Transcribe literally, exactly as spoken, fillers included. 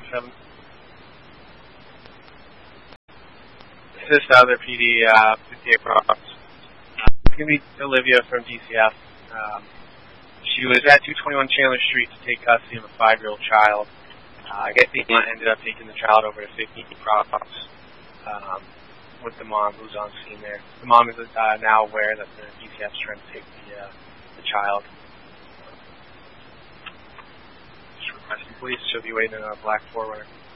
seven. This is other P D, uh, fifty-eight Bronx. Uh, it's going to be Olivia from D C F. Um, she was at two twenty-one Chandler Street to take custody of a five-year-old child. Uh, I guess the aunt ended up taking the child over to fifty-eight Bronx um, with the mom who's on scene there. The mom is uh, now aware that the D C F is trying to take the, uh, the child. Just requesting police. She'll be waiting in a black four runner.